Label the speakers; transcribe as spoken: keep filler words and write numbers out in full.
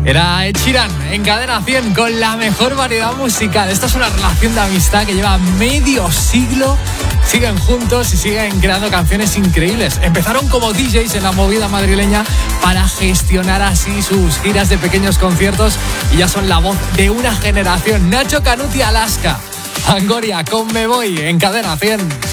Speaker 1: Era Ed Sheeran en Cadena cien con la mejor variedad musical. Esta es una relación de amistad que lleva medio siglo. Siguen juntos y siguen creando canciones increíbles. Empezaron como D Js en la movida madrileña para gestionar así sus giras de pequeños conciertos y ya son la voz de una generación. Nacho Canut y Alaska. Fangoria con Me Voy en Cadena cien.